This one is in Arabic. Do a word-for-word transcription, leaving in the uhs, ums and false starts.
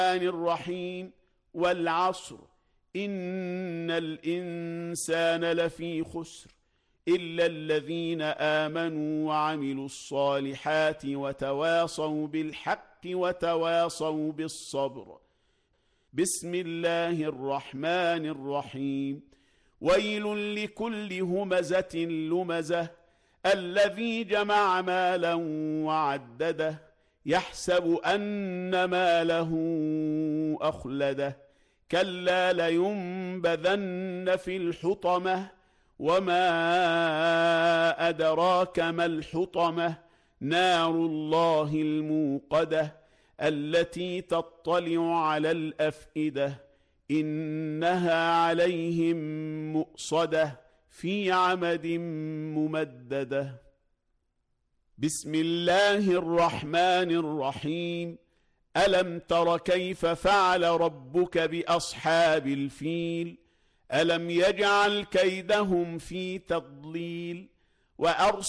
الرحيم والعصر إن الإنسان لفي خسر إلا الذين آمنوا وعملوا الصالحات وتواصوا بالحق وتواصوا بالصبر. بسم الله الرحمن الرحيم. ويل لكل همزة لمزة الذي جمع مالا وعدده يحسب أن ماله أخلده كلا لينبذن في الحطمة وما أدراك ما الحطمة نار الله الموقدة التي تطلع على الأفئدة إنها عليهم مؤصدة في عمد ممددة. بسم الله الرحمن الرحيم. ألم تر كيف فعل ربك بأصحاب الفيل ألم يجعل كيدهم في تضليل وأرسل